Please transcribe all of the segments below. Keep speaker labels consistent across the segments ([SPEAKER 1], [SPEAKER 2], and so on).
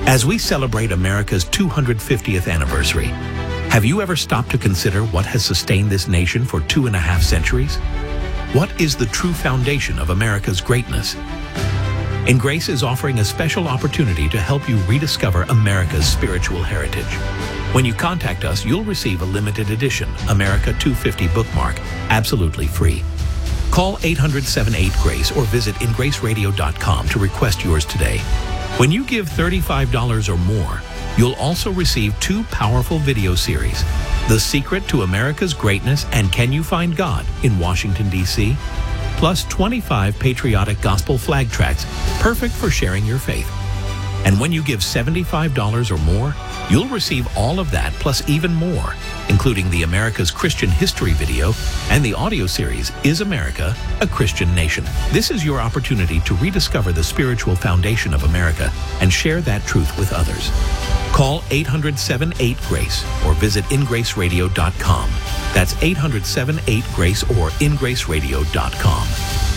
[SPEAKER 1] As we celebrate America's 250th anniversary, have you ever stopped to consider what has sustained this nation for 2.5 centuries? What is the true foundation of America's greatness? In Grace is offering a special opportunity to help you rediscover America's spiritual heritage. When you contact us, you'll receive a limited edition America 250 bookmark absolutely free. Call 800-78-GRACE or visit ingraceradio.com to request yours today. When you give $35 or more, you'll also receive 2 powerful video series, The Secret to America's Greatness and Can You Find God in Washington, D.C., plus 25 patriotic gospel flag tracts, perfect for sharing your faith. And when you give $75 or more, you'll receive all of that plus even more, including the America's Christian History video and the audio series, Is America a Christian Nation? This is your opportunity to rediscover the spiritual foundation of America and share that truth with others. Call 800-78-GRACE or visit ingraceradio.com. That's 800-78-GRACE or ingraceradio.com.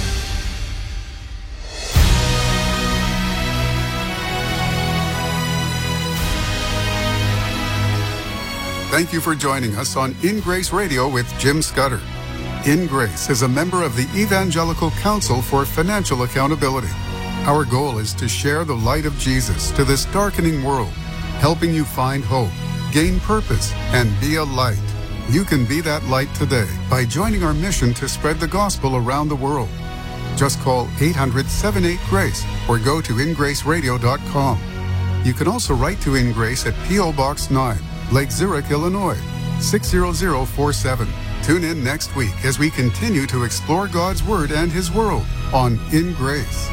[SPEAKER 2] Thank you for joining us on In Grace Radio with Jim Scudder. In Grace is a member of the Evangelical Council for Financial Accountability. Our goal is to share the light of Jesus to this darkening world, helping you find hope, gain purpose, and be a light. You can be that light today by joining our mission to spread the gospel around the world. Just call 800-78-GRACE or go to ingraceradio.com. You can also write to In Grace at P.O. Box 9, Lake Zurich, Illinois, 60047. Tune in next week as we continue to explore God's Word and His world on In Grace.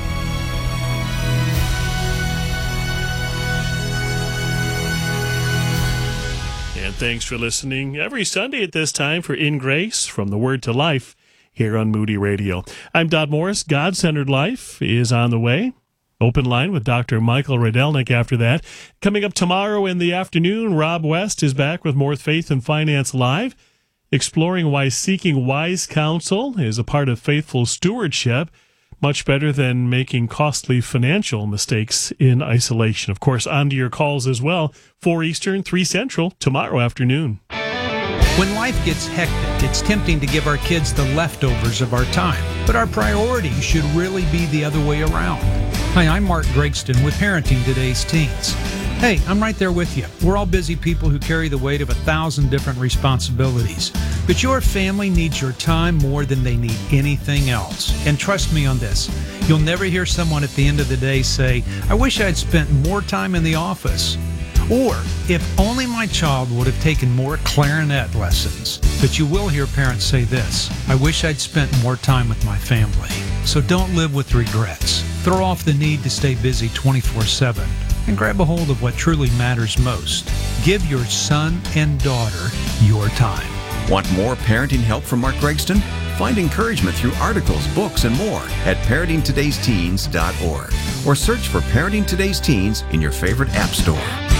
[SPEAKER 3] And thanks for listening every Sunday at this time for In Grace, from the Word to Life, here on Moody Radio. I'm Dodd Morris. God-Centered Life is on the way. Open line with Dr. Michael Rydelnik after that. Coming up tomorrow in the afternoon, Rob West is back with more Faith and Finance Live, exploring why seeking wise counsel is a part of faithful stewardship, much better than making costly financial mistakes in isolation. Of course, on to your calls as well, 4 Eastern, 3 Central, tomorrow afternoon.
[SPEAKER 4] When life gets hectic, it's tempting to give our kids the leftovers of our time, but our priorities should really be the other way around. Hi, I'm Mark Gregston with Parenting Today's Teens. Hey, I'm right there with you. We're all busy people who carry the weight of 1,000 different responsibilities. But your family needs your time more than they need anything else. And trust me on this, you'll never hear someone at the end of the day say, I wish I'd spent more time in the office. Or, if only my child would have taken more clarinet lessons. But you will hear parents say this, I wish I'd spent more time with my family. So don't live with regrets. Throw off the need to stay busy 24/7 and grab a hold of what truly matters most. Give your son and daughter your time.
[SPEAKER 5] Want more parenting help from Mark Gregston? Find encouragement through articles, books, and more at parentingtodaysteens.org or search for Parenting Today's Teens in your favorite app store.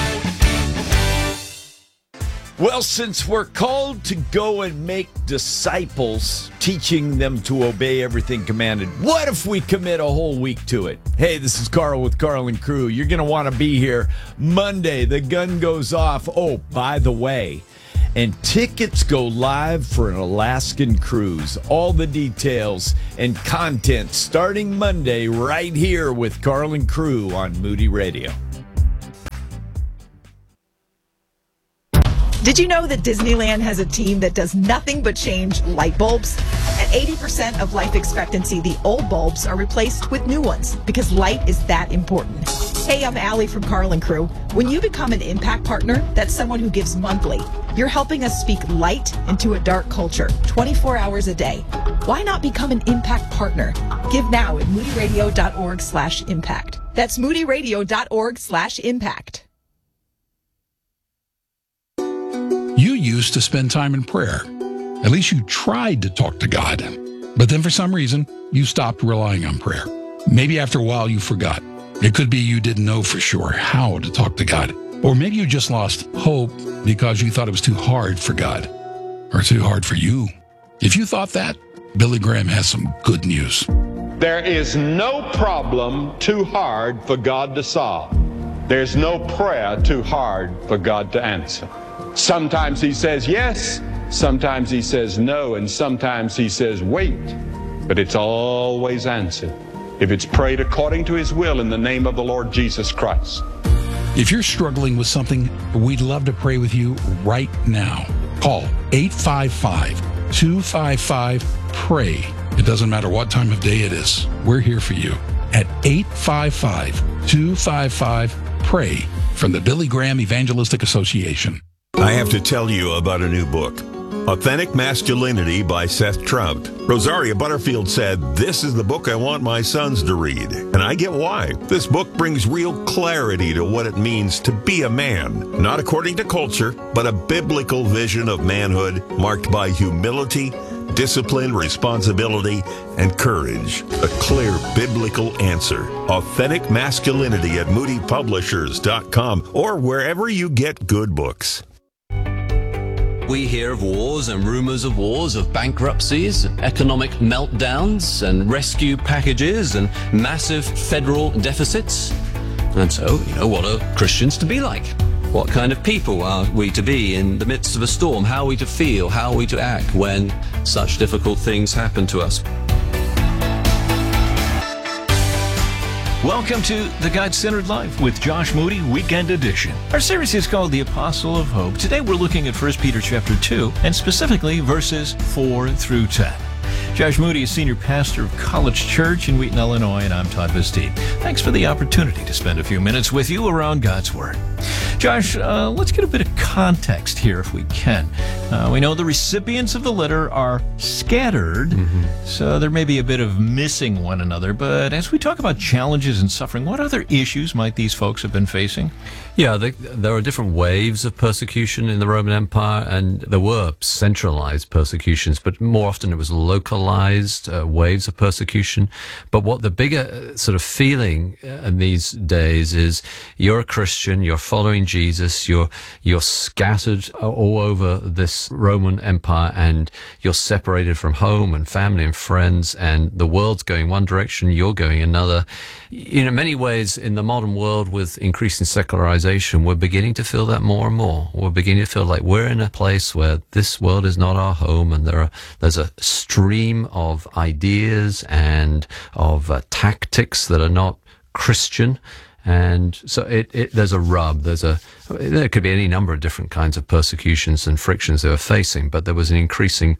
[SPEAKER 6] Well, since we're called to go and make disciples, teaching them to obey everything commanded, what if we commit a whole week to it? Hey, this is Carl with Carl and Crew. You're going to want to be here Monday. The gun goes off. Oh, by the way, and tickets go live for an Alaskan cruise. All the details and content starting Monday right here with Carl and Crew on Moody Radio.
[SPEAKER 7] Did you know that Disneyland has a team that does nothing but change light bulbs? At 80% of life expectancy, the old bulbs are replaced with new ones because light is that important. Hey, I'm Allie from Carl and Crew. When you become an Impact Partner, that's someone who gives monthly. You're helping us speak light into a dark culture, 24 hours a day. Why not become an Impact Partner? Give now at moodyradio.org/impact. That's moodyradio.org/impact.
[SPEAKER 8] You used to spend time in prayer. At least you tried to talk to God. But then for some reason, you stopped relying on prayer. Maybe after a while you forgot. It could be you didn't know for sure how to talk to God. Or maybe you just lost hope because you thought it was too hard for God. Or too hard for you. If you thought that, Billy Graham has some good news.
[SPEAKER 9] There is no problem too hard for God to solve. There's no prayer too hard for God to answer. Sometimes he says yes, sometimes he says no, and sometimes he says wait, but it's always answered if it's prayed according to his will in the name of the Lord Jesus Christ.
[SPEAKER 8] If you're struggling with something, we'd love to pray with you right now. Call 855-255-PRAY. It doesn't matter what time of day it is. We're here for you at 855-255-PRAY from the Billy Graham Evangelistic Association.
[SPEAKER 10] I have to tell you about a new book, Authentic Masculinity by Seth Trout. Rosaria Butterfield said, "This is the book I want my sons to read." And I get why. This book brings real clarity to what it means to be a man, not according to culture, but a biblical vision of manhood marked by humility, discipline, responsibility, and courage. A clear biblical answer. Authentic Masculinity at moodypublishers.com or wherever you get good books.
[SPEAKER 11] We hear of wars and rumors of wars, of bankruptcies, economic meltdowns, and rescue packages, and massive federal deficits. And so, what are Christians to be like? What kind of people are we to be in the midst of a storm? How are we to feel? How are we to act when such difficult things happen to us?
[SPEAKER 12] Welcome to The God-Centered Life with Josh Moody, Weekend Edition. Our series is called The Apostle of Hope. Today we're looking at 1 Peter chapter 2, and specifically verses 4 through 10. Josh Moody is senior pastor of College Church in Wheaton, Illinois, and I'm Todd Vestine. Thanks for the opportunity to spend a few minutes with you around God's Word. Josh, let's get a bit of context here if we can. We know the recipients of the letter are scattered, so there may be a bit of missing one another, but as we talk about challenges and suffering, what other issues might these folks have been facing?
[SPEAKER 11] Yeah, there are different waves of persecution in the Roman Empire, and there were centralized persecutions, but more often it was localized waves of persecution. But what the bigger sort of feeling in these days is you're a Christian, you're following Jesus, you're scattered all over this Roman Empire, and you're separated from home and family and friends, and the world's going one direction, you're going another. In many ways, in the modern world with increasing secularization, we're beginning to feel that more and more. We're beginning to feel like we're in a place where this world is not our home, and there's a stream of ideas and of tactics that are not Christian. And so there's a rub. There could be any number of different kinds of persecutions and frictions they were facing, but there was an increasing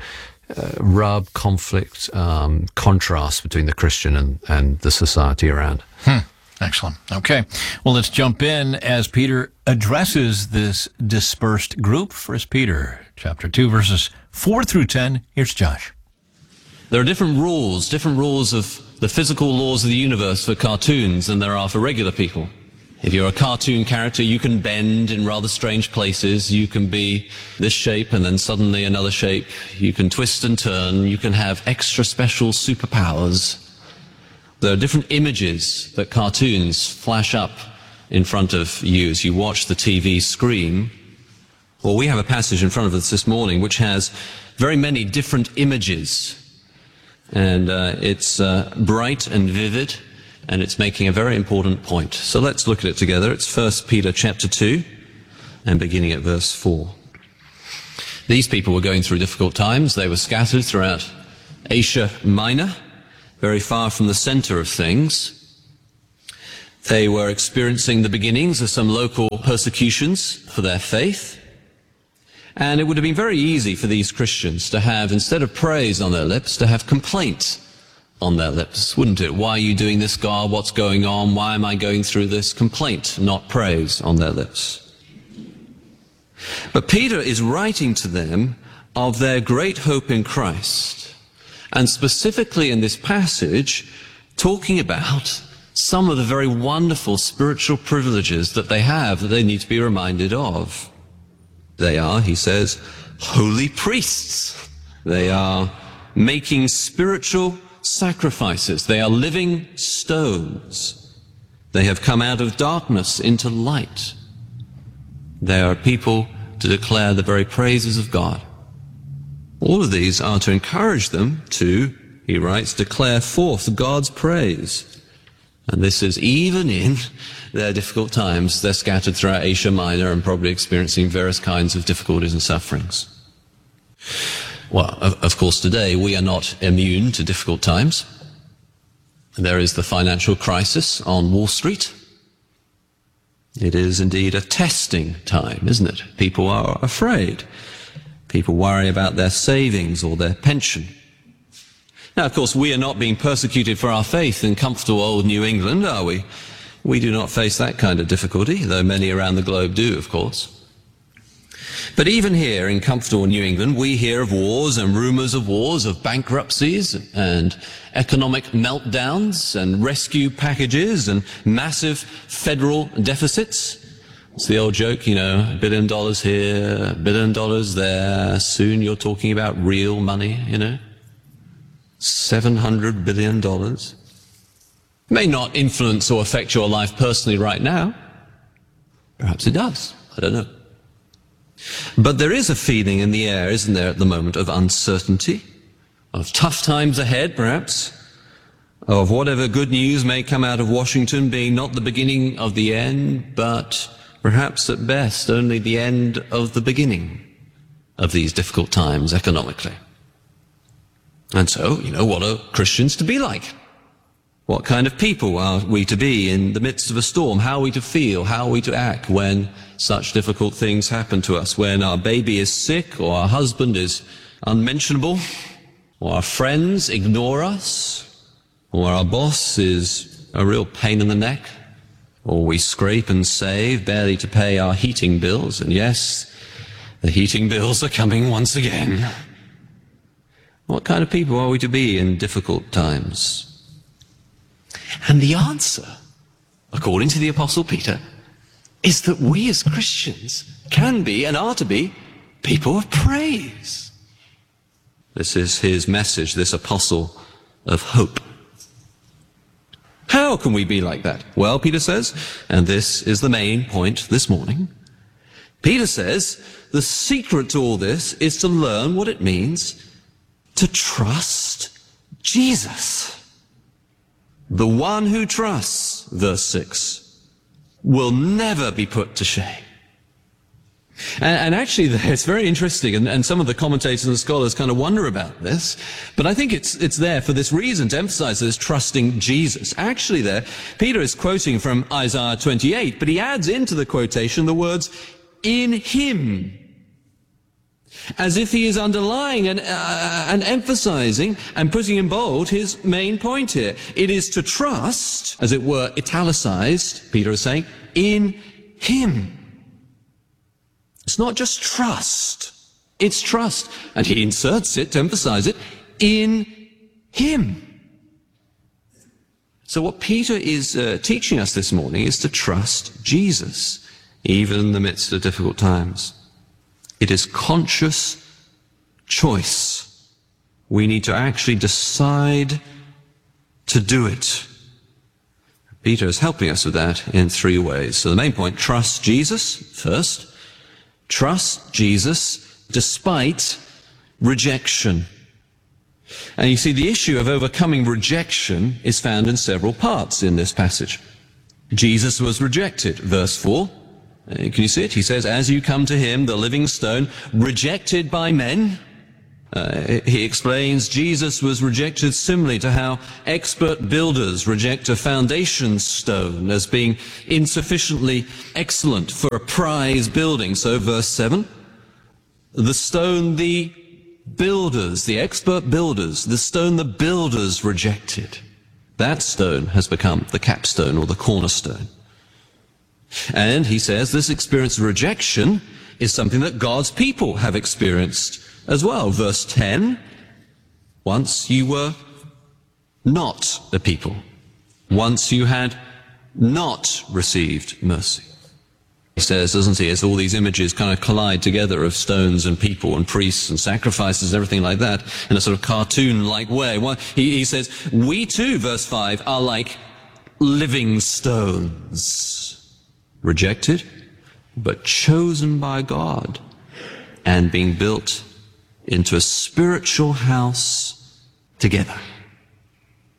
[SPEAKER 11] rub, conflict, contrast between the Christian and the society around.
[SPEAKER 12] Excellent. Okay. Well, let's jump in as Peter addresses this dispersed group. 1 Peter chapter 2, verses 4 through 10. Here's Josh.
[SPEAKER 11] There are different rules of the physical laws of the universe for cartoons than there are for regular people. If you're a cartoon character, you can bend in rather strange places. You can be this shape and then suddenly another shape. You can twist and turn. You can have extra special superpowers. There are different images that cartoons flash up in front of you as you watch the TV screen. Well, we have a passage in front of us this morning which has very many different images. And it's bright and vivid, and it's making a very important point. So let's look at it together. It's 1 Peter chapter 2, and beginning at verse 4. These people were going through difficult times. They were scattered throughout Asia Minor, very far from the center of things. They were experiencing the beginnings of some local persecutions for their faith. And it would have been very easy for these Christians to have, instead of praise on their lips, to have complaint on their lips, wouldn't it? Why are you doing this, God? What's going on? Why am I going through this? Complaint, not praise on their lips. But Peter is writing to them of their great hope in Christ, and specifically in this passage, talking about some of the very wonderful spiritual privileges that they have that they need to be reminded of. They are, he says, holy priests. They are making spiritual sacrifices. They are living stones. They have come out of darkness into light. They are people to declare the very praises of God. All of these are to encourage them to, he writes, declare forth God's praise. And this is even in their difficult times. They're scattered throughout Asia Minor and probably experiencing various kinds of difficulties and sufferings. Well, of course, today we are not immune to difficult times. There is the financial crisis on Wall Street. It is indeed a testing time, isn't it? People are afraid. People worry about their savings or their pension. Now, of course, we are not being persecuted for our faith in comfortable old New England, are we? We do not face that kind of difficulty, though many around the globe do, of course. But even here in comfortable New England, we hear of wars and rumors of wars, of bankruptcies and economic meltdowns and rescue packages and massive federal deficits. It's the old joke, you know, $1 billion here, $1 billion there. Soon you're talking about real money, you know. $700 billion. It may not influence or affect your life personally right now. Perhaps it does. I don't know. But there is a feeling in the air, isn't there, at the moment, of uncertainty, of tough times ahead, perhaps, of whatever good news may come out of Washington being not the beginning of the end, but perhaps at best only the end of the beginning of these difficult times economically. And so, you know, what are Christians to be like? What kind of people are we to be in the midst of a storm? How are we to feel? How are we to act when such difficult things happen to us? When our baby is sick, or our husband is unmentionable, or our friends ignore us, or our boss is a real pain in the neck, or we scrape and save barely to pay our heating bills, and yes, the heating bills are coming once again. What kind of people are we to be in difficult times? And the answer, according to the Apostle Peter, is that we as Christians can be and are to be people of praise. This is his message, this apostle of hope. How can we be like that? Well, Peter says, and this is the main point this morning, Peter says the secret to all this is to learn what it means to trust Jesus. The one who trusts, verse 6, will never be put to shame. And actually, it's very interesting, and some of the commentators and scholars kind of wonder about this, but I think it's there for this reason, to emphasize this trusting Jesus. Actually there, Peter is quoting from Isaiah 28, but he adds into the quotation the words, in him, as if he is underlying and emphasizing and putting in bold his main point here. It is to trust, as it were italicized, Peter is saying, in him. It's not just trust, it's trust. And he inserts it to emphasize it, in him. So what Peter is teaching us this morning is to trust Jesus, even in the midst of difficult times. It is conscious choice. We need to actually decide to do it. Peter is helping us with that in 3 ways. So the main point, trust Jesus first. Trust Jesus despite rejection. And you see, the issue of overcoming rejection is found in several parts in this passage. Jesus was rejected, verse 4. Can you see it? He says, as you come to him, the living stone, rejected by men. He explains Jesus was rejected similarly to how expert builders reject a foundation stone as being insufficiently excellent for a prize building. So verse 7, the stone the builders, the expert builders, the stone the builders rejected, that stone has become the capstone or the cornerstone. And he says this experience of rejection is something that God's people have experienced as well. Verse 10, once you were not a people, once you had not received mercy. He says, doesn't he, as all these images kind of collide together of stones and people and priests and sacrifices and everything like that in a sort of cartoon-like way. Well, he says, we too, verse 5, are like living stones. Rejected, but chosen by God and being built into a spiritual house together.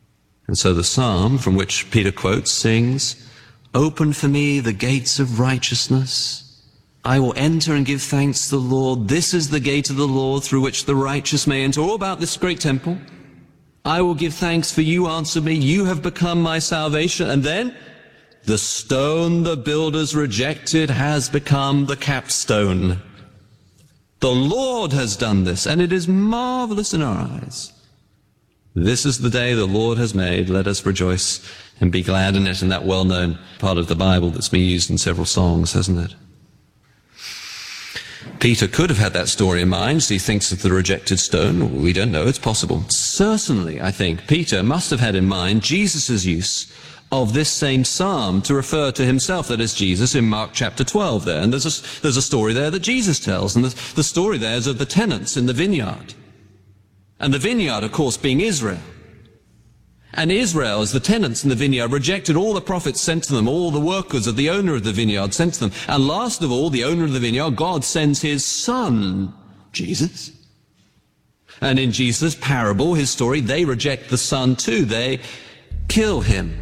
[SPEAKER 11] And so the psalm from which Peter quotes sings, "Open for me the gates of righteousness. I will enter and give thanks to the Lord. This is the gate of the Lord through which the righteous may enter." All about this great temple. "I will give thanks, for you answer me. You have become my salvation." And then, "The stone the builders rejected has become the capstone. The Lord has done this, and it is marvelous in our eyes. This is the day the Lord has made. Let us rejoice and be glad in it." And that well-known part of the Bible that's been used in several songs, hasn't it? Peter could have had that story in mind as he thinks of the rejected stone. We don't know. It's possible. Certainly, I think, Peter must have had in mind Jesus' use of this same psalm to refer to himself, that is Jesus, in Mark chapter 12 there. And there's a story there that Jesus tells, and the story there is of the tenants in the vineyard. And the vineyard, of course, being Israel. And Israel, as the tenants in the vineyard, rejected all the prophets sent to them, all the workers of the owner of the vineyard sent to them. And last of all, the owner of the vineyard, God sends his son, Jesus. And in Jesus' parable, his story, they reject the son too. They kill him.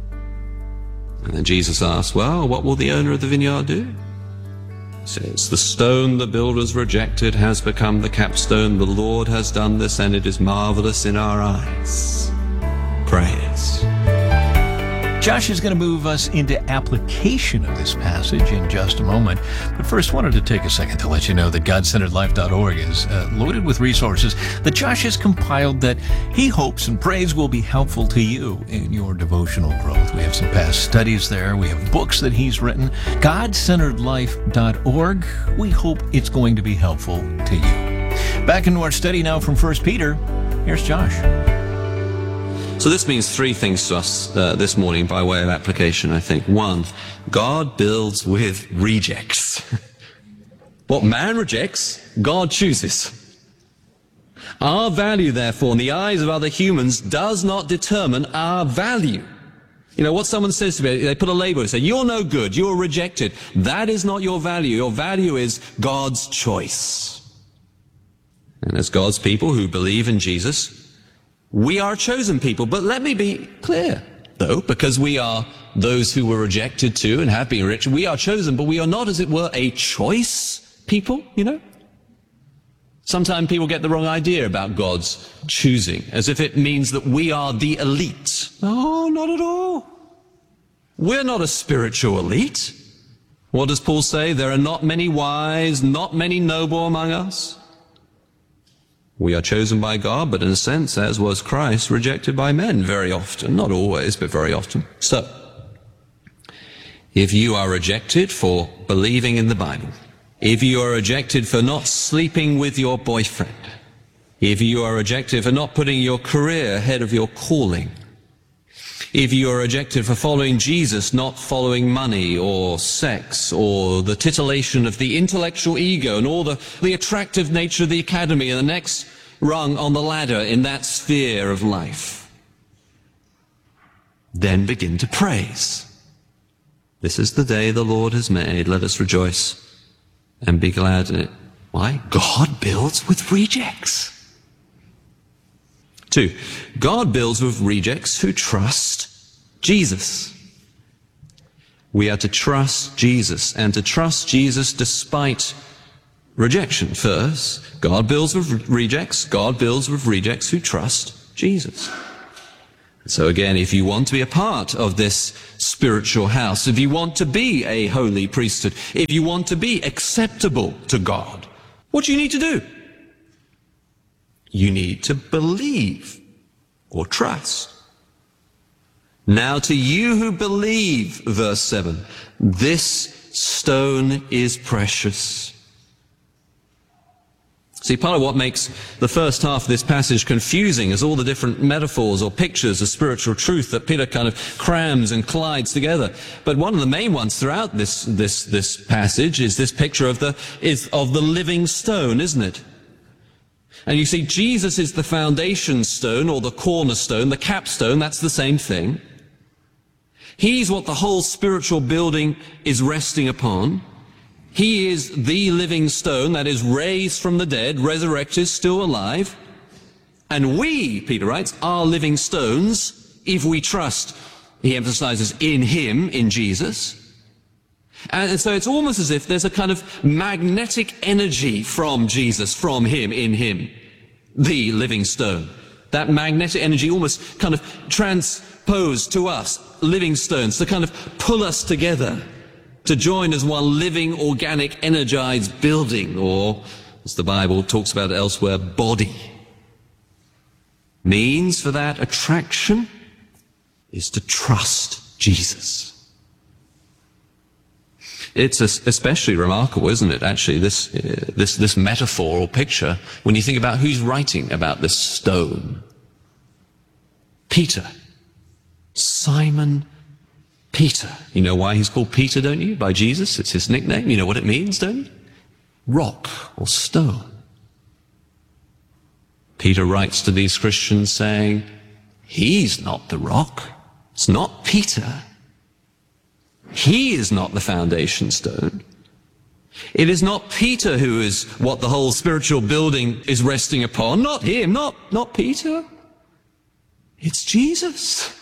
[SPEAKER 11] And then Jesus asks, well, what will the owner of the vineyard do? He says, "The stone the builders rejected has become the capstone. The Lord has done this, and it is marvelous in our eyes." Praise.
[SPEAKER 12] Josh is going to move us into application of this passage in just a moment. But first, wanted to take a second to let you know that GodCenteredLife.org is loaded with resources that Josh has compiled that he hopes and prays will be helpful to you in your devotional growth. We have some past studies there. We have books that he's written. GodCenteredLife.org. We hope it's going to be helpful to you. Back into our study now from 1 Peter. Here's Josh.
[SPEAKER 11] So this means three things to us this morning by way of application, I think. One, God builds with rejects. What man rejects, God chooses. Our value, therefore, in the eyes of other humans does not determine our value. You know, what someone says to me, they put a label, they say, "You're no good, you're rejected." That is not your value. Your value is God's choice. And as God's people who believe in Jesus, we are chosen people. But let me be clear, though, because we are those who were rejected too and have been rejected. We are chosen, but we are not, as it were, a choice people, you know. Sometimes people get the wrong idea about God's choosing, as if it means that we are the elite. No, not at all. We're not a spiritual elite. What does Paul say? There are not many wise, not many noble among us. We are chosen by God, but in a sense, as was Christ, rejected by men very often. Not always, but very often. So, if you are rejected for believing in the Bible, if you are rejected for not sleeping with your boyfriend, if you are rejected for not putting your career ahead of your calling, if you are rejected for following Jesus, not following money or sex or the titillation of the intellectual ego and all the attractive nature of the academy and the next rung on the ladder in that sphere of life, then begin to praise. This is the day the Lord has made. Let us rejoice and be glad in it. Why? God builds with rejects. 2, God builds with rejects who trust Jesus. We are to trust Jesus, and to trust Jesus despite rejection. First, God builds with rejects. God builds with rejects who trust Jesus. So again, if you want to be a part of this spiritual house, if you want to be a holy priesthood, if you want to be acceptable to God, what do you need to do? You need to believe or trust. Now to you who believe, verse 7, this stone is precious. See, part of what makes the first half of this passage confusing is all the different metaphors or pictures of spiritual truth that Peter kind of crams and collides together. But one of the main ones throughout this passage is this picture of the living stone, isn't it? And you see, Jesus is the foundation stone or the cornerstone, the capstone, that's the same thing. He's what the whole spiritual building is resting upon. He is the living stone that is raised from the dead, resurrected, still alive. And we, Peter writes, are living stones if we trust, he emphasizes, in him, in Jesus. And so it's almost as if there's a kind of magnetic energy from Jesus, from him, in him, the living stone. That magnetic energy almost kind of transposed to us, living stones, to kind of pull us together, to join as one living, organic, energized building, or, as the Bible talks about elsewhere, body. Means for that attraction is to trust Jesus. It's especially remarkable, isn't it, actually, this metaphor or picture, when you think about who's writing about this stone. Peter. Simon Peter. You know why he's called Peter, don't you? By Jesus. It's his nickname. You know what it means, don't you? Rock or stone. Peter writes to these Christians saying, he's not the rock. It's not Peter. He is not the foundation stone. It is not Peter who is what the whole spiritual building is resting upon. Not him, not Peter. It's Jesus.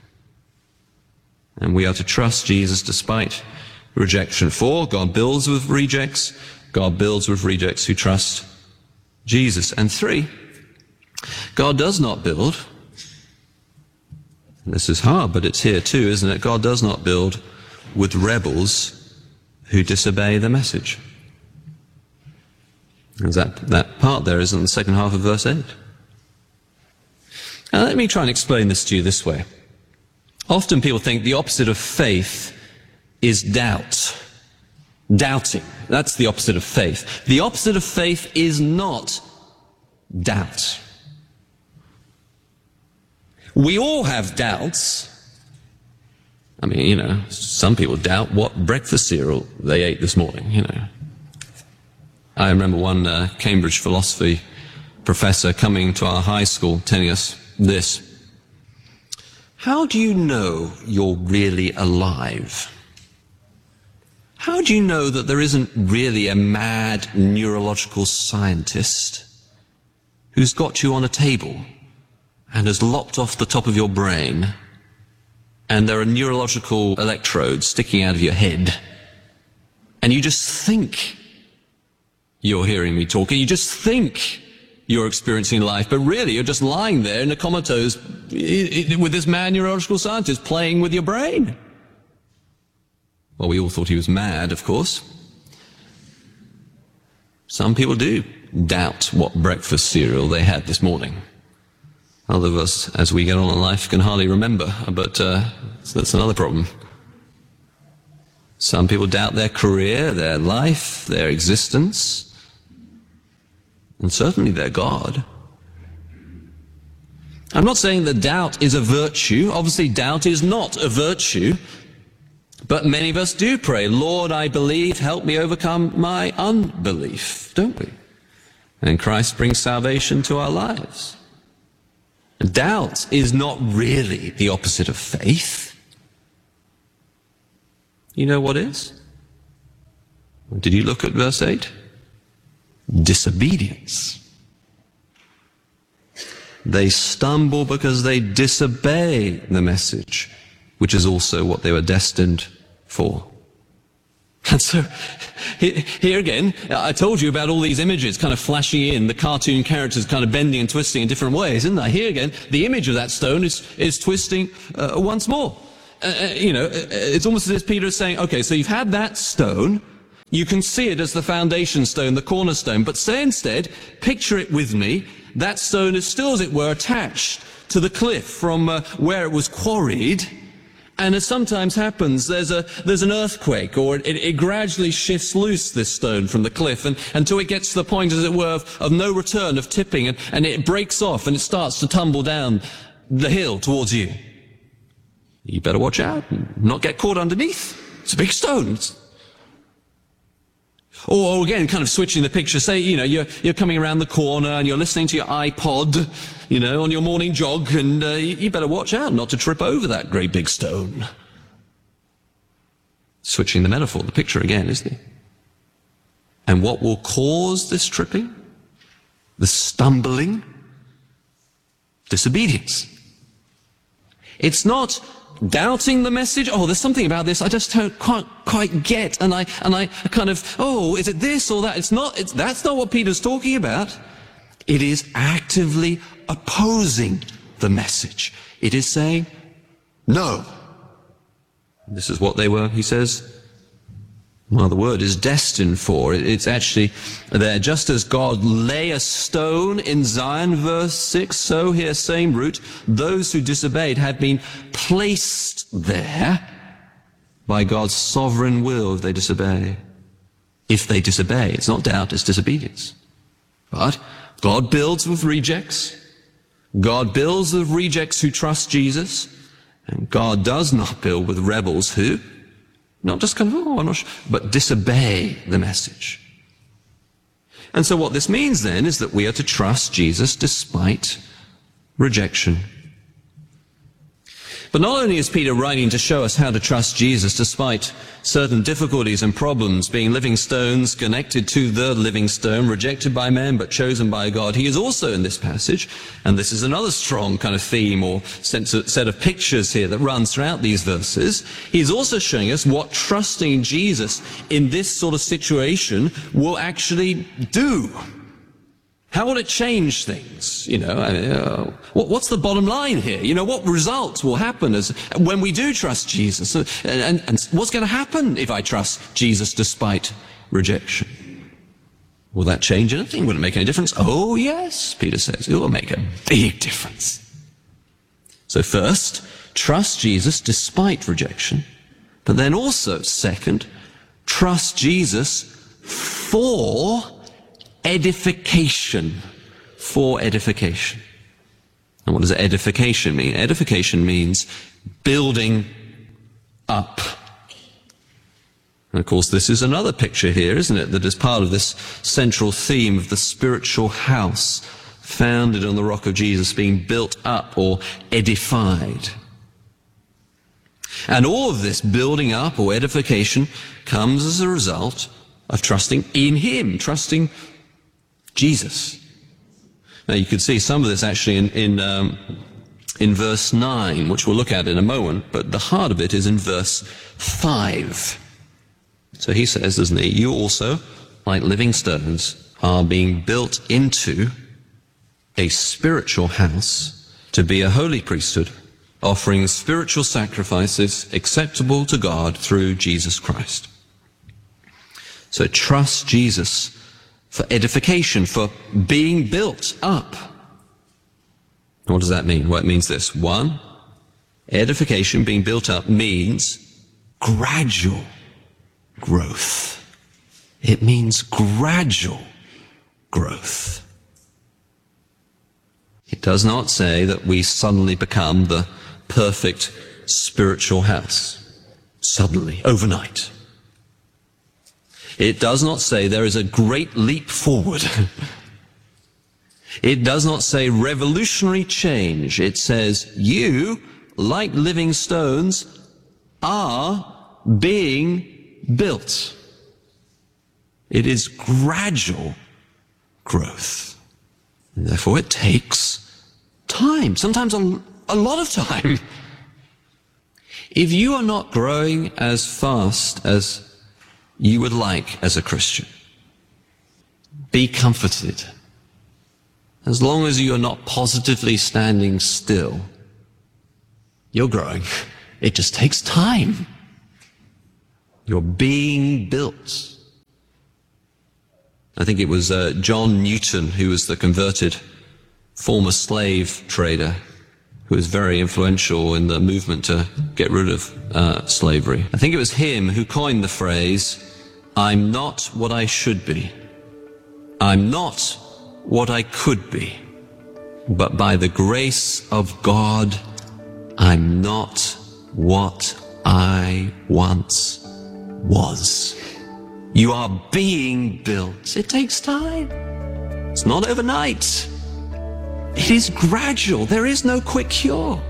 [SPEAKER 11] And we are to trust Jesus despite rejection. For God builds with rejects. God builds with rejects who trust Jesus. And 3, God does not build. This is hard, but it's here too, isn't it? God does not build with rebels who disobey the message. There's that part there, isn't it, in the second half of verse 8? Now let me try and explain this to you this way. Often people think the opposite of faith is doubt. Doubting. That's the opposite of faith. The opposite of faith is not doubt. We all have doubts. I mean, you know, some people doubt what breakfast cereal they ate this morning, you know. I remember one Cambridge philosophy professor coming to our high school telling us this. How do you know you're really alive? How do you know that there isn't really a mad neurological scientist who's got you on a table and has lopped off the top of your brain, and there are neurological electrodes sticking out of your head, and you just think you're hearing me talking, you just think you're experiencing life, but really you're just lying there in a comatose with this mad neurological scientist playing with your brain? Well, we all thought he was mad, of course. Some people do doubt what breakfast cereal they had this morning. Other of us, as we get on in life, can hardly remember, but that's another problem. Some people doubt their career, their life, their existence, and certainly their God. I'm not saying that doubt is a virtue. Obviously, doubt is not a virtue. But many of us do pray, Lord, I believe, help me overcome my unbelief, don't we? And Christ brings salvation to our lives. Doubt is not really the opposite of faith. You know what is? Did you look at verse 8? Disobedience. They stumble because they disobey the message, which is also what they were destined for. And so, here again, I told you about all these images kind of flashing in, the cartoon characters kind of bending and twisting in different ways, isn't I? Here again, the image of that stone is twisting once more. It's almost as if Peter is saying, okay, so you've had that stone, you can see it as the foundation stone, the cornerstone, but say instead, picture it with me, that stone is still, as it were, attached to the cliff from where it was quarried. And as sometimes happens, there's an earthquake, or it gradually shifts loose, this stone, from the cliff, and until it gets to the point, as it were, of no return, of tipping, and it breaks off, and it starts to tumble down the hill towards you. You better watch out and not get caught underneath. It's a big stone. Or again, kind of switching the picture, say, you're coming around the corner and you're listening to your iPod, on your morning jog, and you better watch out not to trip over that great big stone. Switching the metaphor, the picture again, isn't it? And what will cause this tripping? The stumbling? Disobedience. It's not doubting the message. Oh, there's something about this I just don't quite get, and I kind of, oh, is it this or that? That's not what Peter's talking about. It is actively opposing the message. It is saying, no. This is what they were, he says. Well, the word is destined for. It's actually there. Just as God lay a stone in Zion, verse 6, so here, same root, those who disobeyed had been placed there by God's sovereign will if they disobey. If they disobey, it's not doubt, it's disobedience. But God builds with rejects. God builds with rejects who trust Jesus. And God does not build with rebels who not just kind of, oh, I'm not sure, but disobey the message. And so what this means then is that we are to trust Jesus despite rejection. But not only is Peter writing to show us how to trust Jesus despite certain difficulties and problems, being living stones connected to the living stone, rejected by men but chosen by God, he is also in this passage, and this is another strong kind of theme or set of pictures here that runs throughout these verses, he's also showing us what trusting Jesus in this sort of situation will actually do. How will it change things? What's the bottom line here? What results will happen when we do trust Jesus? And what's going to happen if I trust Jesus despite rejection? Will that change anything? Will it make any difference? Oh, yes, Peter says. It will make a big difference. So first, trust Jesus despite rejection. But then also, second, trust Jesus for edification. For edification. And what does edification mean? Edification means building up. And of course, this is another picture here, isn't it? That is part of this central theme of the spiritual house founded on the rock of Jesus being built up or edified. And all of this building up or edification comes as a result of trusting in Him, trusting Jesus. Now you can see some of this actually in verse 9, which we'll look at in a moment, but the heart of it is in verse 5. So he says, doesn't he, you also, like living stones, are being built into a spiritual house to be a holy priesthood, offering spiritual sacrifices acceptable to God through Jesus Christ. So trust Jesus for edification, for being built up. What does that mean? Well, it means this. One, edification, being built up, means gradual growth. It means gradual growth. It does not say that we suddenly become the perfect spiritual house. Suddenly, overnight. It does not say there is a great leap forward. It does not say revolutionary change. It says you, like living stones, are being built. It is gradual growth. And therefore it takes time, sometimes a lot of time. If you are not growing as fast as you would like as a Christian, be comforted. As long as you are not positively standing still, you're growing. It just takes time. You're being built. I think it was John Newton, who was the converted former slave trader, who was very influential in the movement to get rid of slavery. I think it was him who coined the phrase, I'm not what I should be. I'm not what I could be. But by the grace of God, I'm not what I once was. You are being built. It takes time. It's not overnight. It is gradual. There is no quick cure.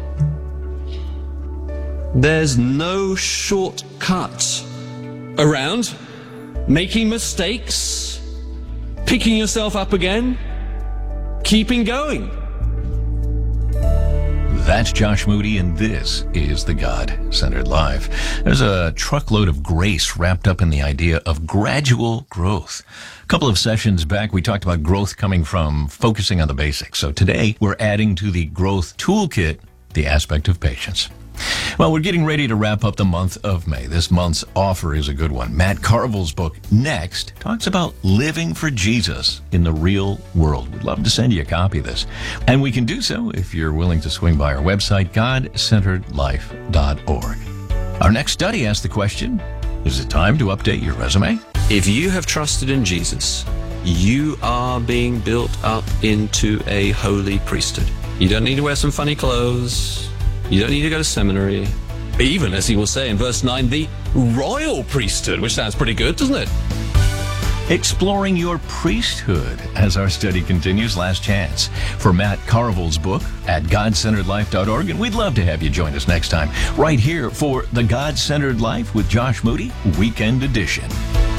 [SPEAKER 11] There's no shortcut around making mistakes, picking yourself up again, keeping going.
[SPEAKER 12] That's Josh Moody, and this is the God-Centered Life. There's a truckload of grace wrapped up in the idea of gradual growth. A couple of sessions back, we talked about growth coming from focusing on the basics. So today, we're adding to the growth toolkit the aspect of patience. Well, we're getting ready to wrap up the month of May. This month's offer is a good one. Matt Carville's book, Next, talks about living for Jesus in the real world. We'd love to send you a copy of this. And we can do so if you're willing to swing by our website, godcenteredlife.org. Our next study asks the question, is it time to update your resume?
[SPEAKER 11] If you have trusted in Jesus, you are being built up into a holy priesthood. You don't need to wear some funny clothes. You don't need to go to seminary. Even, as he will say in verse 9, the royal priesthood, which sounds pretty good, doesn't it?
[SPEAKER 12] Exploring your priesthood as our study continues. Last chance for Matt Carville's book at godcenteredlife.org. And we'd love to have you join us next time right here for the God-Centered Life with Josh Moody, Weekend Edition.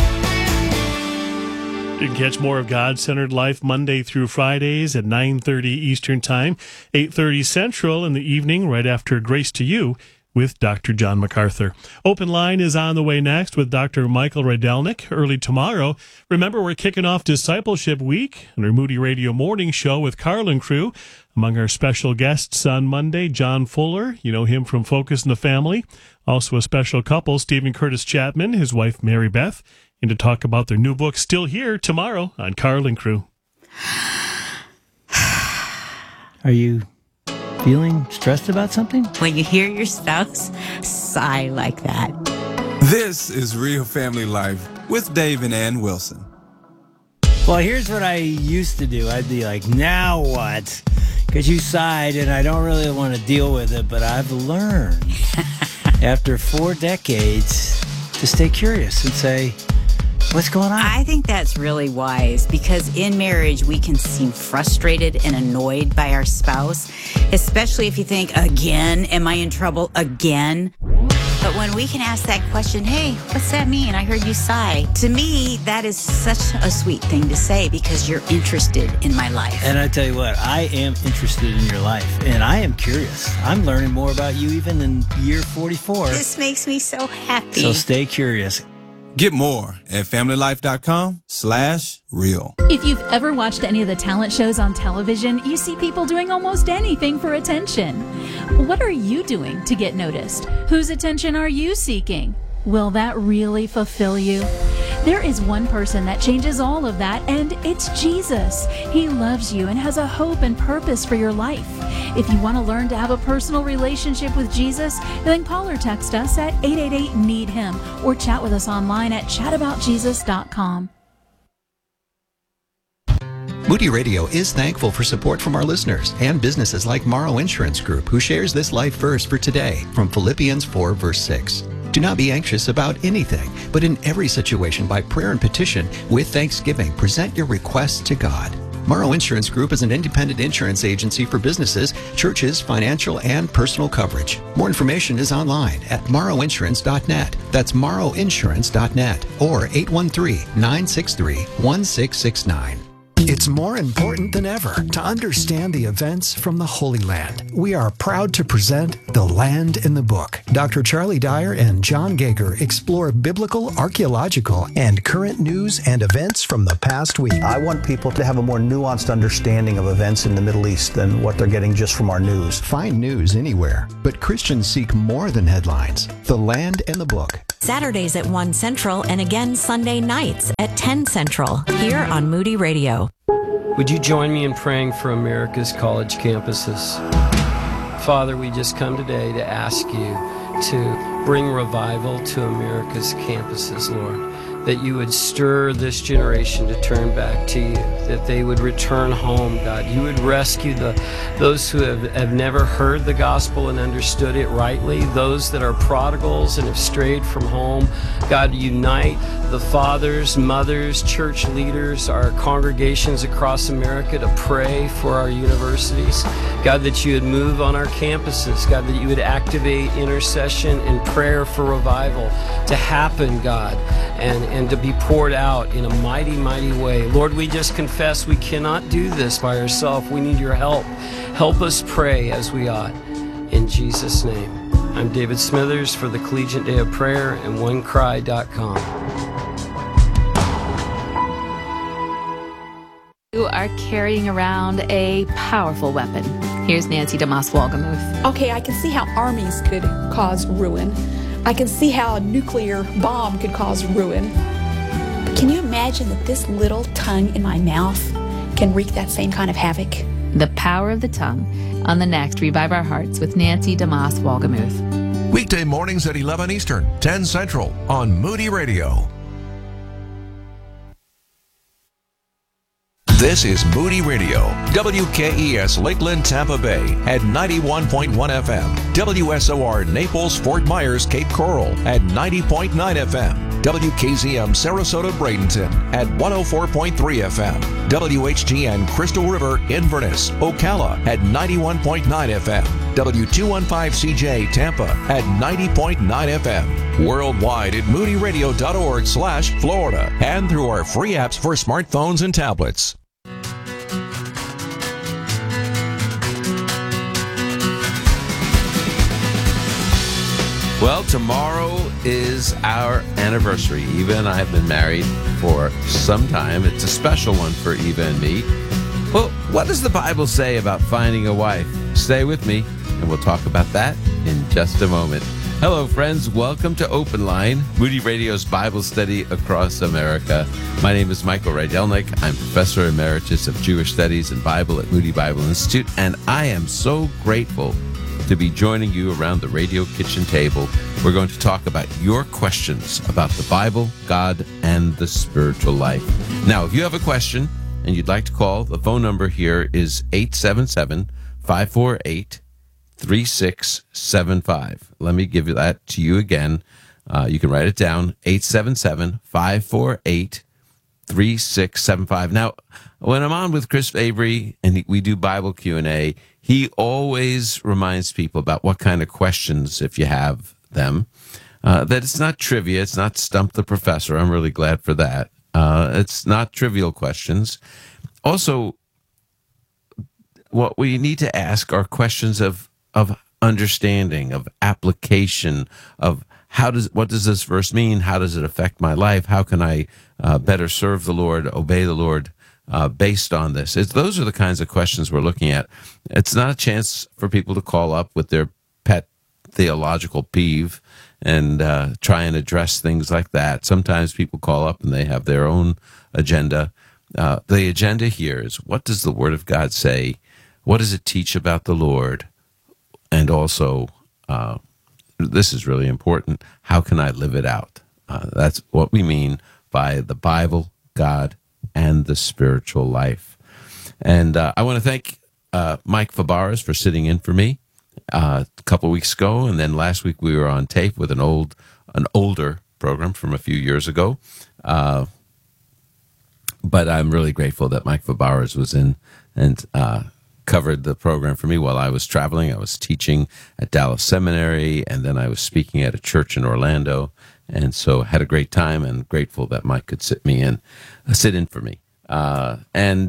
[SPEAKER 3] You can catch more of God-Centered Life Monday through Fridays at 9:30 Eastern Time, 8:30 Central in the evening, right after Grace to You with Dr. John MacArthur. Open Line is on the way next with Dr. Michael Rydelnik early tomorrow. Remember, we're kicking off Discipleship Week on our Moody Radio Morning Show with Carl and crew. Among our special guests on Monday, John Fuller, you know him from Focus on the Family. Also a special couple, Stephen Curtis Chapman, his wife Mary Beth, and to talk about their new book, Still Here, tomorrow on Carl and Crew.
[SPEAKER 13] Are you feeling stressed about something?
[SPEAKER 14] When you hear your spouse sigh like that.
[SPEAKER 15] This is Real Family Life with Dave and Ann Wilson.
[SPEAKER 13] Well, here's what I used to do. I'd be like, now what? Because you sighed and I don't really want to deal with it, but I've learned after 4 decades to stay curious and say, what's going on?
[SPEAKER 14] I think that's really wise because in marriage, we can seem frustrated and annoyed by our spouse, especially if you think, again, am I in trouble again? But when we can ask that question, hey, what's that mean? I heard you sigh. To me, that is such a sweet thing to say because you're interested in my life.
[SPEAKER 13] And I tell you what, I am interested in your life and I am curious. I'm learning more about you even in year 44.
[SPEAKER 14] This makes me so happy.
[SPEAKER 13] So stay curious.
[SPEAKER 15] Get more at familylife.com/real.
[SPEAKER 16] If you've ever watched any of the talent shows on television, you see people doing almost anything for attention. What are you doing to get noticed? Whose attention are you seeking? Will that really fulfill you? There is one person that changes all of that, and it's Jesus. He loves you and has a hope and purpose for your life. If you want to learn to have a personal relationship with Jesus, then call or text us at 888-NEED-HIM or chat with us online at chataboutjesus.com.
[SPEAKER 17] Moody Radio is thankful for support from our listeners and businesses like Morrow Insurance Group, who shares this life verse for today from Philippians 4, verse 6. Do not be anxious about anything, but in every situation by prayer and petition with thanksgiving, present your requests to God. Morrow Insurance Group is an independent insurance agency for businesses, churches, financial, and personal coverage. More information is online at morrowinsurance.net. That's morrowinsurance.net or 813-963-1669.
[SPEAKER 18] It's more important than ever to understand the events from the Holy Land. We are proud to present The Land in the Book. Dr. Charlie Dyer and John Gager explore biblical, archaeological, and current news and events from the past week.
[SPEAKER 19] I want people to have a more nuanced understanding of events in the Middle East than what they're getting just from our news.
[SPEAKER 17] Find news anywhere, but Christians seek more than headlines. The Land in the Book.
[SPEAKER 20] Saturdays at 1 Central and again Sunday nights at 10 Central here on Moody Radio.
[SPEAKER 21] Would you join me in praying for America's college campuses? Father, we just come today to ask you to bring revival to America's campuses, Lord. That you would stir this generation to turn back to you, that they would return home, God. You would rescue those who have never heard the gospel and understood it rightly, those that are prodigals and have strayed from home. God, unite the fathers, mothers, church leaders, our congregations across America to pray for our universities. God, that you would move on our campuses. God, that you would activate intercession and prayer for revival to happen, God, and to be poured out in a mighty, mighty way. Lord, we just confess we cannot do this by ourselves. We need your help. Help us pray as we ought. in Jesus' name. I'm David Smithers for the Collegiate Day of Prayer and OneCry.com.
[SPEAKER 1] You are carrying around a powerful weapon. Here's Nancy DeMoss Wolgemuth.
[SPEAKER 22] Okay, I can see how armies could cause ruin. I can see how a nuclear bomb could cause ruin. But can you imagine that this little tongue in my mouth can wreak that same kind of havoc?
[SPEAKER 1] The Power of the Tongue on the next Revive Our Hearts with Nancy DeMoss Wolgemuth.
[SPEAKER 23] Weekday mornings at 11 Eastern, 10 Central on Moody Radio. This is Moody Radio, WKES Lakeland, Tampa Bay at 91.1 FM, WSOR Naples, Fort Myers, Cape Coral at 90.9 FM, WKZM Sarasota, Bradenton at 104.3 FM, WHTN Crystal River, Inverness, Ocala at 91.9 FM, W215CJ Tampa at 90.9 FM, worldwide at moodyradio.org/Florida, and through our free apps for smartphones and tablets.
[SPEAKER 24] Well, tomorrow is our anniversary. Eva and I have been married for some time. It's a special one for Eva and me. Well, what does the Bible say about finding a wife? Stay with me, and we'll talk about that in just a moment. Hello, friends. Welcome to Open Line, Moody Radio's Bible study across America. My name is Michael Rydelnik. I'm Professor Emeritus of Jewish Studies and Bible at Moody Bible Institute, and I am so grateful to be joining you around the radio kitchen table. We're going to talk about your questions about the Bible, God, and the spiritual life. Now, if you have a question and you'd like to call, the phone number here is 877-548-3675. Let me give that to you again. You can write it down, 877-548-3675. Now, when I'm on with Chris Avery and we do Bible Q&A, he always reminds people about what kind of questions, if you have them, that it's not trivia. It's not Stump the Professor. I'm really glad for that. It's not trivial questions. Also, what we need to ask are questions of understanding, of application, of what does this verse mean? How does it affect my life? How can I better serve the Lord, obey the Lord? Based on this. Those are the kinds of questions we're looking at. It's not a chance for people to call up with their pet theological peeve and try and address things like that. Sometimes people call up and they have their own agenda. The agenda here is, what does the Word of God say? What does it teach about the Lord? And also, this is really important, how can I live it out? That's what we mean by the Bible, God, and the spiritual life. And I want to thank Mike Fabarez for sitting in for me a couple weeks ago, and then last week we were on tape with an older program from a few years ago. But I'm really grateful that Mike Fabarez was in and covered the program for me while I was traveling. I was teaching at Dallas Seminary, and then I was speaking at a church in Orlando. And so had a great time, and grateful that Mike could sit in for me. I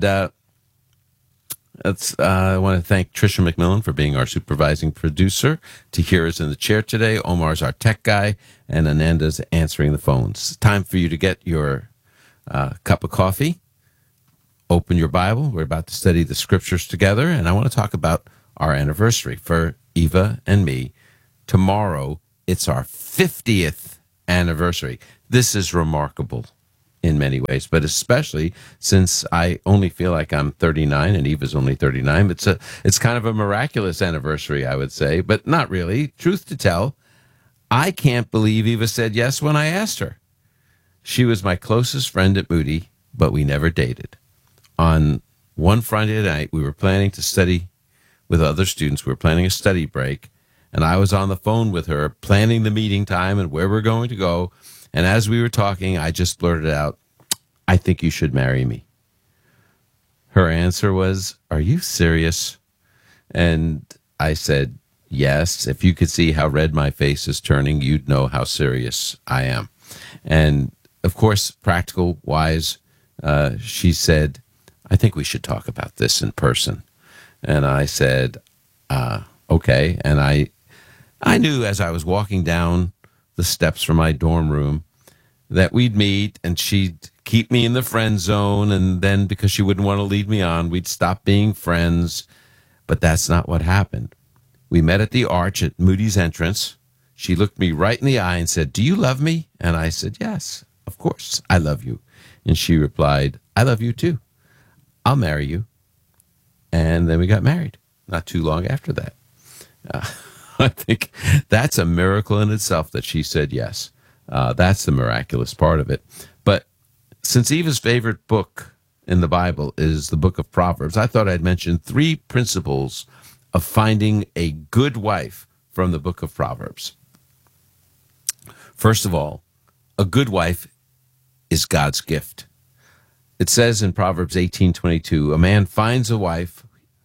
[SPEAKER 24] want to thank Tricia McMillan for being our supervising producer. Tahir is in the chair today. Omar's our tech guy, and Ananda's answering the phones. Time for you to get your cup of coffee. Open your Bible. We're about to study the scriptures together, and I want to talk about our anniversary for Eva and me. Tomorrow, it's our 50th anniversary. This is remarkable in many ways, but especially since I only feel like I'm 39 and Eva's only 39. It's kind of a miraculous anniversary, I would say, but not really. Truth to tell, I can't believe Eva said yes when I asked her. She was my closest friend at Moody, but we never dated. On one Friday night, we were planning to study with other students. We were planning a study break, and I was on the phone with her, planning the meeting time and where we're going to go. And as we were talking, I just blurted out, "I think you should marry me." Her answer was, "Are you serious?" And I said, "Yes. If you could see how red my face is turning, you'd know how serious I am." And, of course, practical wise, she said, "I think we should talk about this in person." And I said, okay. And I knew as I was walking down the steps from my dorm room that we'd meet and she'd keep me in the friend zone. And then because she wouldn't want to lead me on, we'd stop being friends. But that's not what happened. We met at the arch at Moody's entrance. She looked me right in the eye and said, "Do you love me?" And I said, "Yes, of course, I love you." And she replied, "I love you too. I'll marry you." And then we got married not too long after that. I think that's a miracle in itself that she said yes. That's the miraculous part of it. But since Eva's favorite book in the Bible is the book of Proverbs, I thought I'd mention 3 principles of finding a good wife from the book of Proverbs. First of all, a good wife is God's gift. It says in Proverbs 18:22, a man who finds a wife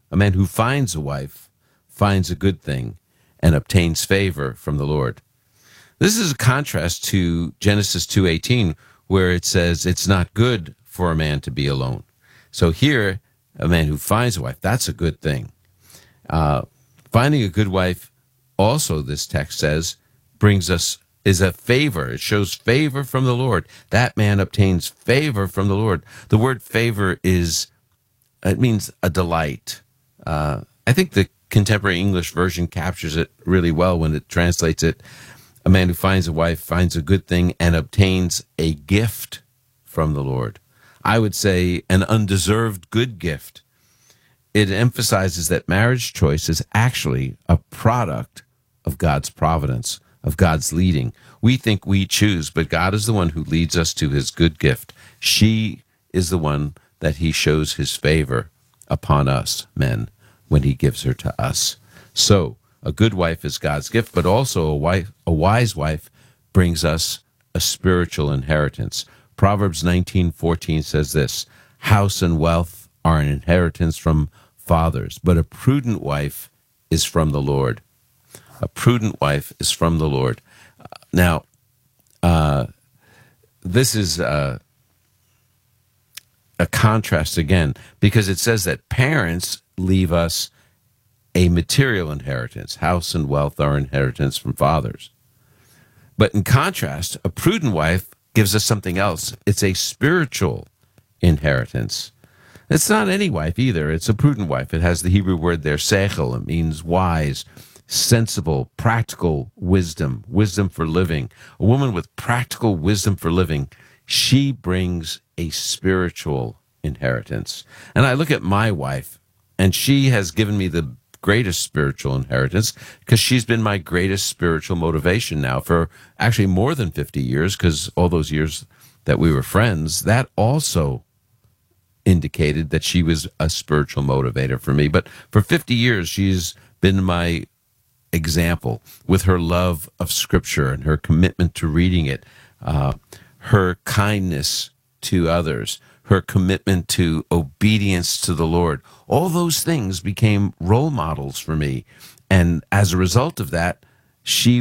[SPEAKER 24] finds a good thing and obtains favor from the Lord. This is a contrast to Genesis 2:18, where it says it's not good for a man to be alone. So here, a man who finds a wife, that's a good thing. Finding a good wife, also this text says, is a favor. It shows favor from the Lord. That man obtains favor from the Lord. The word favor it means a delight. I think the Contemporary English Version captures it really well when it translates it. A man who finds a wife finds a good thing and obtains a gift from the Lord. I would say an undeserved good gift. It emphasizes that marriage choice is actually a product of God's providence, of God's leading. We think we choose, but God is the one who leads us to his good gift. She is the one that he shows his favor upon us, men, when he gives her to us. So, a good wife is God's gift, but also a wise wife brings us a spiritual inheritance. Proverbs 19:14 says this, "House and wealth are an inheritance from fathers, but a prudent wife is from the Lord." A prudent wife is from the Lord. Now, this is a contrast again, because it says that parents leave us a material inheritance. House and wealth are inheritance from fathers. But in contrast, a prudent wife gives us something else. It's a spiritual inheritance. It's not any wife either. It's a prudent wife. It has the Hebrew word there, sechel. It means wise, sensible, practical wisdom, wisdom for living. A woman with practical wisdom for living, she brings a spiritual inheritance. And I look at my wife, and she has given me the greatest spiritual inheritance because she's been my greatest spiritual motivation now for actually more than 50 years, because all those years that we were friends, that also indicated that she was a spiritual motivator for me. But for 50 years, she's been my example with her love of Scripture and her commitment to reading it, her kindness to others, her commitment to obedience to the Lord. All those things became role models for me. And as a result of that, she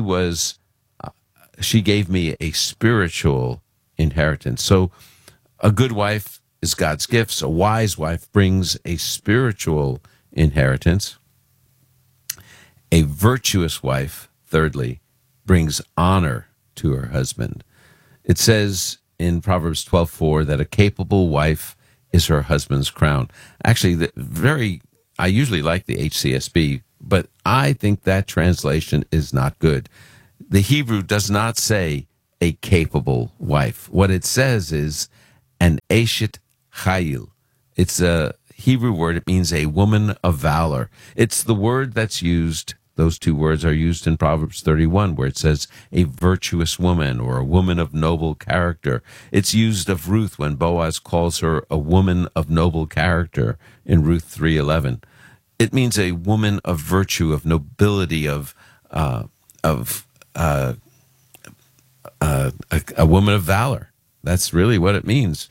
[SPEAKER 24] gave me a spiritual inheritance. So a good wife is God's gifts. A wise wife brings a spiritual inheritance. A virtuous wife, thirdly, brings honor to her husband. It says in Proverbs 12:4 that a capable wife is her husband's crown. Actually, I usually like the HCSB, but I think that translation is not good. The Hebrew does not say a capable wife. What it says is an eshet chayil. It's a Hebrew word. It means a woman of valor. It's the word that's used. Those two words are used in Proverbs 31, where it says a virtuous woman or a woman of noble character. It's used of Ruth when Boaz calls her a woman of noble character in Ruth 3:11. It means a woman of virtue, of nobility, a woman of valor. That's really what it means.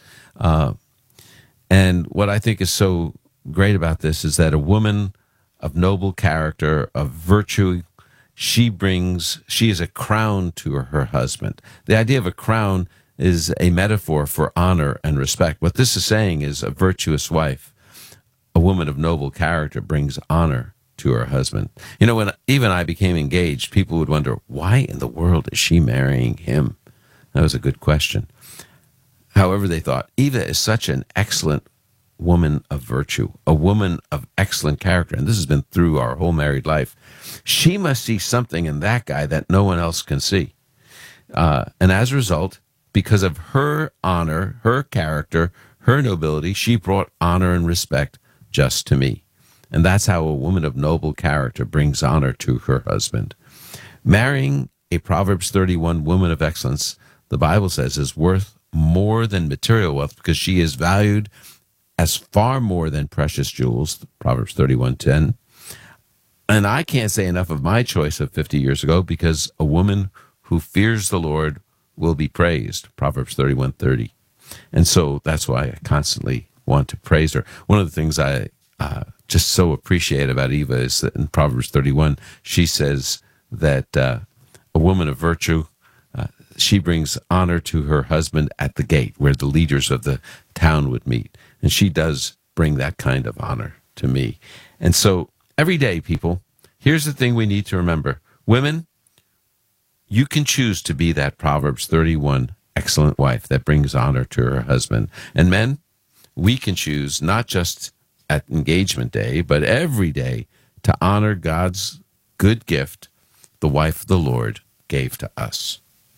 [SPEAKER 24] And what I think is so great about this is that a woman of noble character, of virtue, she is a crown to her husband. The idea of a crown is a metaphor for honor and respect. What this is saying is a virtuous wife, a woman of noble character, brings honor to her husband. You know, when even I became engaged, people would wonder, why in the world is she marrying him? That was a good question. However, they thought, Eva is such an excellent woman of virtue, a woman of excellent character, and this has been through our whole married life. She must see something in that guy that no one else can see. And as a result, because of her honor, her character, her nobility, she brought honor and respect just to me. And that's how a woman of noble character brings honor to her husband. Marrying a Proverbs 31 woman of excellence, the Bible says, is worth more than material wealth because she is valued as far more than precious jewels, Proverbs 31:10. And I can't say enough of my choice of 50 years ago, because a woman who fears the Lord will be praised, Proverbs 31:30. And so that's why I constantly want to praise her. One of the things I just so appreciate about Eva is that in Proverbs 31, she says that a woman of virtue, she brings honor to her husband at the gate where the leaders of the town would meet. And she does bring that kind of honor to me. And so every day, people, here's the thing we need to remember. Women, you can choose to be that Proverbs 31 excellent wife that brings honor to her husband. And men, we can choose not just at engagement day, but every day to honor God's good gift, the wife the Lord gave to us.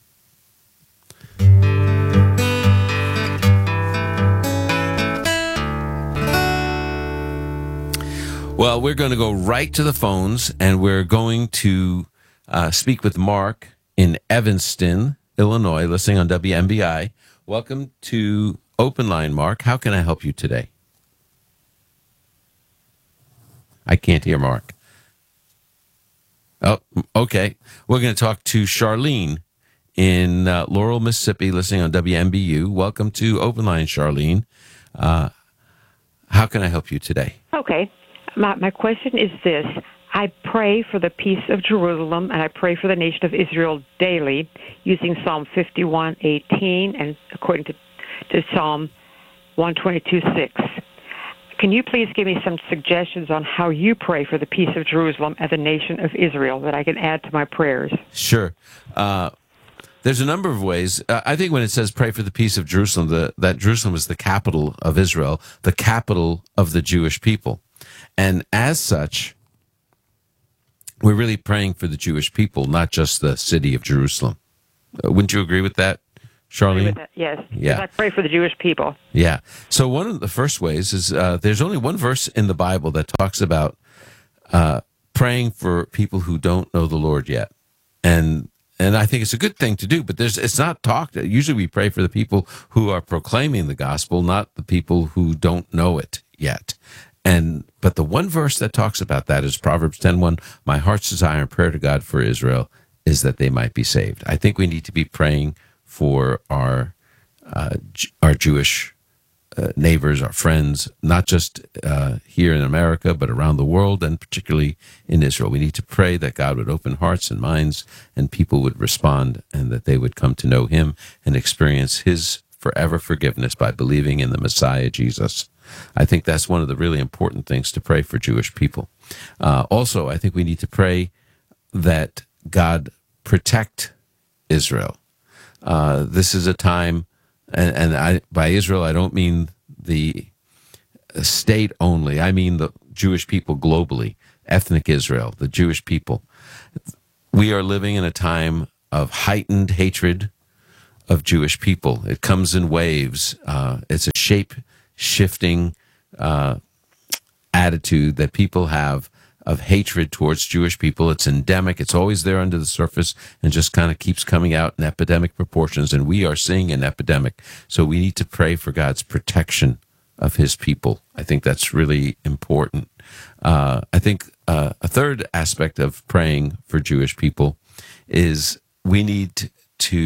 [SPEAKER 24] Well, we're going to go right to the phones, and we're going to speak with Mark in Evanston, Illinois, listening on WMBI. Welcome to Open Line, Mark. How can I help you today? I can't hear Mark. Oh, okay. We're going to talk to Charlene in Laurel, Mississippi, listening on WMBU. Welcome to Open Line, Charlene. How can I help you today?
[SPEAKER 2] Okay. My question is this. I pray for the peace of Jerusalem, and I pray for the nation of Israel daily using Psalm 51:18 and according to Psalm 122:6. Can you please give me some suggestions on how you pray for the peace of Jerusalem and the nation of Israel that I can add to my prayers?
[SPEAKER 24] Sure. There's a number of ways. I think when it says pray for the peace of Jerusalem, that Jerusalem is the capital of Israel, the capital of the Jewish people. And as such, we're really praying for the Jewish people, not just the city of Jerusalem. Wouldn't you agree with that, Charlene?
[SPEAKER 2] Agree with that, yes.
[SPEAKER 24] Yeah.
[SPEAKER 2] I pray for the Jewish people.
[SPEAKER 24] Yeah. So one of the first ways is there's only one verse in the Bible that talks about praying for people who don't know the Lord yet. And I think it's a good thing to do, but it's not talked. Usually we pray for the people who are proclaiming the gospel, not the people who don't know it yet. But the one verse that talks about that is Proverbs 10:1. My heart's desire and prayer to God for Israel is that they might be saved. I think we need to be praying for our Jewish neighbors, our friends, not just here in America, but around the world, and particularly in Israel. We need to pray that God would open hearts and minds, and people would respond, and that they would come to know Him and experience His forever forgiveness by believing in the Messiah, Jesus. I think that's one of the really important things to pray for Jewish people. Also, I think we need to pray that God protect Israel. This is a time, and by Israel, I don't mean the state only. I mean the Jewish people globally, ethnic Israel, the Jewish people. We are living in a time of heightened hatred of Jewish people. It comes in waves. It's a shape-shifting attitude that people have of hatred towards Jewish people. It's endemic. It's always there under the surface and just kind of keeps coming out in epidemic proportions, and we are seeing an epidemic. So we need to pray for God's protection of His people. I think that's really important. I think a third aspect of praying for Jewish people is we need to